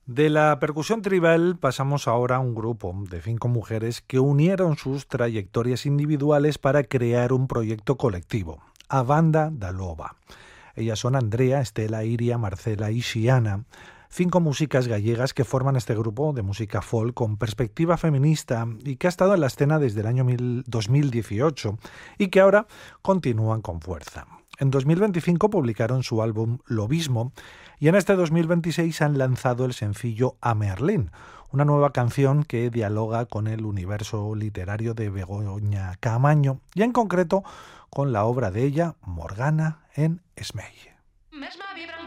De la percusión tribal pasamos ahora a un grupo de 5 mujeres que unieron sus trayectorias individuales para crear un proyecto colectivo, a Banda da Loba. Ellas son Andrea, Estela, Iria, Marcela y Xiana, 5 músicas gallegas que forman este grupo de música folk con perspectiva feminista y que ha estado en la escena desde el año 2018 y que ahora continúan con fuerza. En 2025 publicaron su álbum Lobismo y en este 2026 han lanzado el sencillo A Merlín, una nueva canción que dialoga con el universo literario de Begoña Caamaño y en concreto con la obra de ella, Morgana en Esmei.